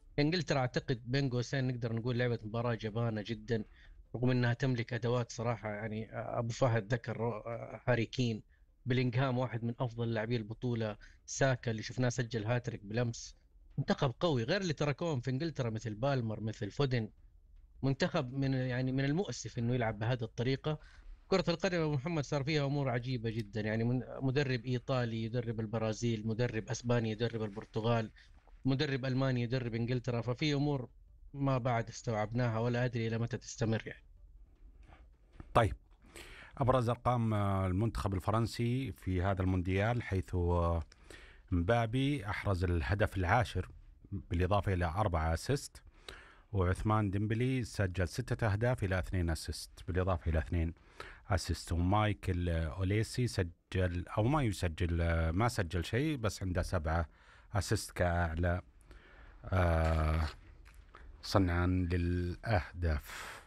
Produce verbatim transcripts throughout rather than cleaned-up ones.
انجلترا اعتقد بين قوسين نقدر نقول لعبة مباراة جبانة جدا، رغم انها تملك ادوات صراحة. يعني ابو فهد ذكر رو- هاري كين، بلينغهام واحد من افضل لاعبي البطولة، ساكا اللي شفناه سجل هاتريك بلمس. منتخب قوي غير اللي تركوهم في انجلترا مثل بالمر مثل فودن. منتخب من يعني من المؤسف انه يلعب بهذه الطريقة. كرة القدم يا أبو محمد صار فيها امور عجيبة جدا، يعني من مدرب ايطالي يدرب البرازيل، مدرب اسباني يدرب البرتغال، مدرب الماني يدرب انجلترا، ففي امور ما بعد استوعبناها ولا ادري الى متى تستمر يعني. طيب، أبرز أرقام آه، المنتخب الفرنسي في هذا المونديال، حيث آه، مبابي أحرز الهدف العاشر بالإضافة إلى أربعة أسيست، وعثمان ديمبلي سجل ستة أهداف إلى اثنين أسيست بالإضافة إلى اثنين أسيست، ومايكل آه، أوليسي سجل أو ما يسجل آه، ما سجل شيء، بس عنده سبعة أسيست كأعلى آه، صنعا للأهداف.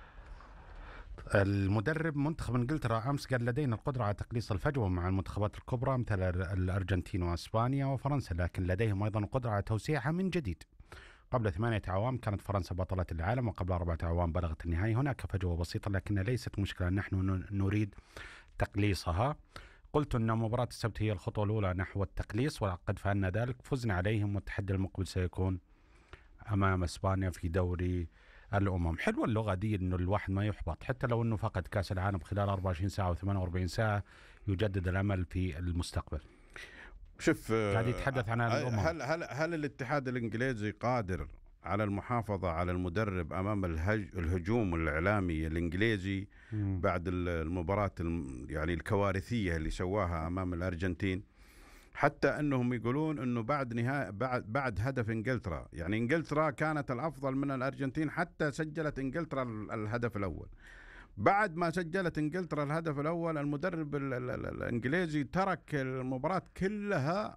المدرب منتخب انجلترا امس قال لدينا القدره على تقليص الفجوه مع المنتخبات الكبرى مثل الارجنتين واسبانيا وفرنسا، لكن لديهم ايضا القدره على توسيعها من جديد. قبل ثمانية أعوام كانت فرنسا بطلة العالم، وقبل أربعة أعوام بلغت النهائي. هناك فجوة بسيطة لكنها ليست مشكلة، نحن ن- نريد تقليصها. قلت أن مباراة السبت هي الخطوة الأولى نحو التقليص، وقد فعلنا ذلك، فزنا عليهم، والتحدي المقبل سيكون امام اسبانيا في دوري الامم. حلوه اللغه دي، انه الواحد ما يحبط حتى لو انه فقد كاس العالم خلال أربعة وعشرين ساعه و48 ساعه، يجدد الامل في المستقبل. شوف، قاعد آه، يتحدث عن الامم. هل هل هل الاتحاد الانجليزي قادر على المحافظة على المدرب امام الهج الهجوم الاعلامي الانجليزي مم. بعد ال- المباراة الم- يعني الكوارثية اللي سواها امام الارجنتين؟ حتى انهم يقولون انه بعد نهاية بعد بعد هدف انجلترا، يعني انجلترا كانت الافضل من الارجنتين، حتى سجلت انجلترا ال- الهدف الاول. بعد ما سجلت انجلترا الهدف الاول، المدرب ال- ال- ال- الانجليزي ترك المباراة كلها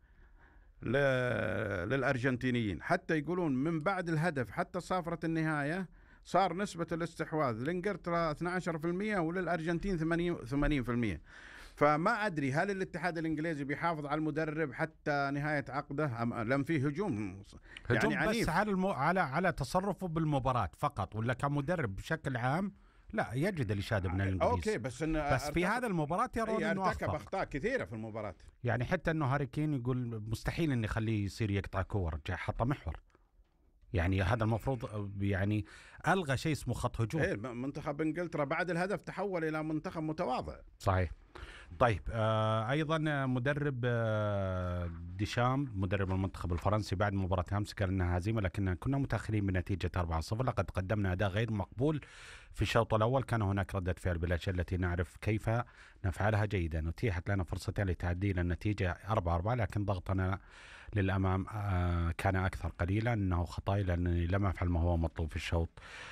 ل- للارجنتينيين. حتى يقولون من بعد الهدف حتى صافرة النهاية صار نسبة الاستحواذ لانجلترا اثني عشر بالمئة وللارجنتين ثمانين بالمئة. فما ادري هل الاتحاد الانجليزي بيحافظ على المدرب حتى نهاية عقده ام لم فيه هجوم يعني هجوم بس عنيف؟ على المو... على على تصرفه بالمباراه فقط، ولا كمدرب بشكل عام؟ لا، يجد الاشاده من اوكي، الانجليز. بس انه بس في ارتكب هذا المباراه يرون اي انه ارتكب اخطا. اخطاء كثيرة في المباراة. يعني حتى انه هاري كين يقول مستحيل اني اخليه يصير يقطع كور، جاي حط محور. يعني هذا المفروض يعني الغى شيء اسمه خط هجوم. ايه، منتخب انجلترا بعد الهدف تحول الى منتخب متواضع. صحيح. طيب، آه ايضا مدرب آه ديشام مدرب المنتخب الفرنسي بعد مباراة امس قال انها هزيمة، لكن كنا متاخرين بنتيجة أربعة صفر، لقد قدمنا اداء غير مقبول في الشوط الاول، كان هناك ردة فعل بالاشياء التي نعرف كيف نفعلها جيدا، اتيحت لنا فرصتين لتعديل النتيجة أربعة أربعة، لكن ضغطنا للامام آه كان اكثر قليلا، انه خطأي لانني لم افعل ما هو مطلوب في الشوط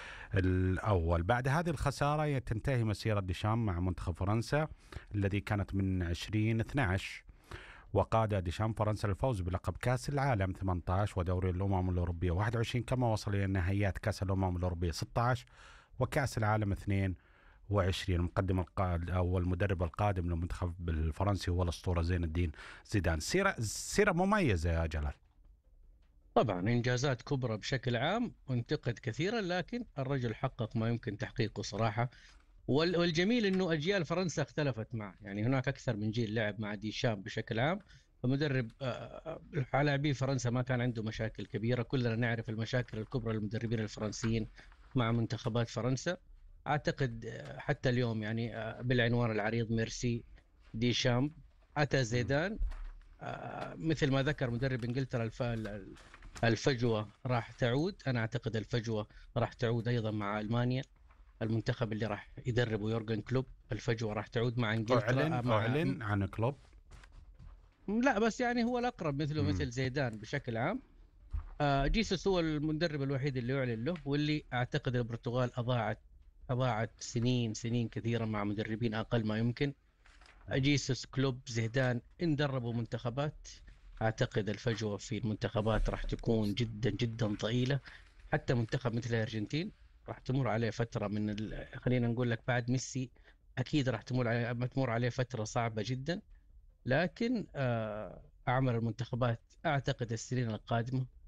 الأول. بعد هذه الخسارة تنتهي مسيرة ديشام مع منتخب فرنسا الذي كانت من عشرين اثنا عشر، وقاد ديشام فرنسا للفوز بلقب كأس العالم ثمانية عشر ودوري الأمم الأوروبية واحد وعشرين، كما وصل إلى نهائيات كأس الأمم الأوروبية ستة عشر وكأس العالم اثنين وعشرين. المقدم القاد أو المدرب القادم للمنتخب الفرنسي هو الأسطورة زين الدين زيدان. سيرة سيرة مميزة يا جلال. طبعا انجازات كبرى بشكل عام وانتقد كثيرا، لكن الرجل حقق ما يمكن تحقيقه صراحة. وال- والجميل انه اجيال فرنسا اختلفت معه، يعني هناك اكثر من جيل لعب مع ديشام بشكل عام. فمدرب آه، آه، لاعبي فرنسا ما كان عنده مشاكل كبيره، كلنا نعرف المشاكل الكبرى للمدربين الفرنسيين مع منتخبات فرنسا. اعتقد آه، حتى اليوم يعني آه، بالعنوان العريض ميرسي ديشام. اتى زيدان، آه، مثل ما ذكر مدرب انجلترا الف- الفجوه راح تعود. انا اعتقد الفجوه راح تعود ايضا مع المانيا، المنتخب اللي راح يدربه يورجن كلوب. الفجوة راح تعود مع انجلترا أعلن آه، مع م- أعلن عن كلوب. لا بس يعني هو الأقرب مثله مم. مثل زيدان بشكل عام. آه، جيسوس هو المدرب الوحيد اللي يعلن له، واللي أعتقد البرتغال أضاعت أضاعت سنين سنين كثيرة مع مدربين أقل ما يمكن. جيسوس كلوب زيدان إن دربوا منتخبات، أعتقد الفجوة في المنتخبات راح تكون جدا جدا ضئيلة. حتى منتخب مثل الأرجنتين راح تمر عليه فترة من ال... خلينا نقول لك بعد ميسي، أكيد راح تمر عليه تمر عليه فترة صعبة جدا. لكن آه، أعمل المنتخبات أعتقد السنين القادمة